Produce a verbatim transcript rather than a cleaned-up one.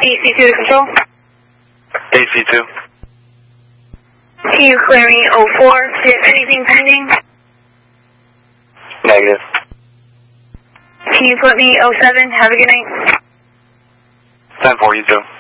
A C two to control. A C two. Can you clear me oh four? Do you have anything pending? Negative. Can you put me oh seven? Have a good night. ten four, you too.